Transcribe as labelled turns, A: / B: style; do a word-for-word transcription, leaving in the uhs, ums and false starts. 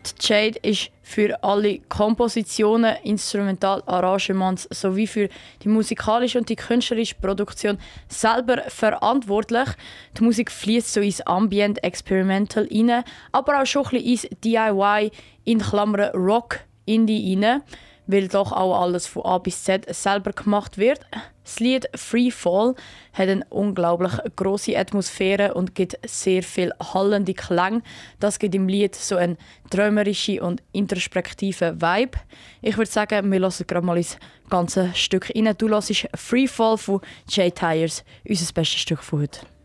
A: Jade ist für alle Kompositionen, Instrumentalarrangements sowie für die musikalische und die künstlerische Produktion selber verantwortlich. Die Musik fließt so ins Ambient Experimental rein, aber auch schon ein bisschen ins D I Y, in Klammern Rock, Indie rein, weil doch auch alles von A bis Z selber gemacht wird. Das Lied «Free Fall» hat eine unglaublich grosse Atmosphäre und gibt sehr viel hallende Klänge. Das gibt im Lied so einen träumerischen und introspektiven Vibe. Ich würde sagen, wir hören gerade mal ins ganze Stück rein. Du hörst «Free Fall» von Jay Tyers, unser bestes Stück von heute.